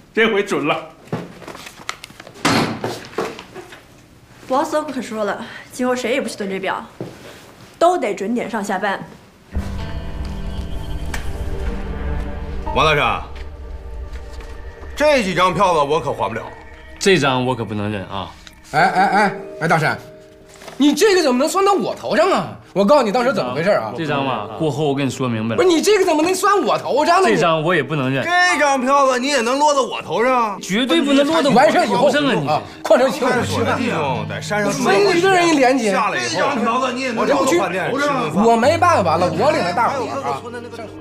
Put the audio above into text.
这回准了。 boss 可说了，今后谁也不许蹲这表，都得准点上下班。 王大山，这几张票子我可还不了。 这张我可不能认啊！ 哎，大山，你这个怎么能算到我头上啊？我告诉你当时怎么回事啊？ 这张嘛，过后我跟你说明白了。 不是你这个怎么能算我头上呢？ 这张我也不能认。 这张票子你也能落到我头上？ 绝对不能落到我完事以后头上啊！你矿上请我们吃饭， 弟兄在山上分一个人一连接。 下来以后，这张票子你也能落到饭店吃顿饭。 我没办法了，我领着大伙儿啊。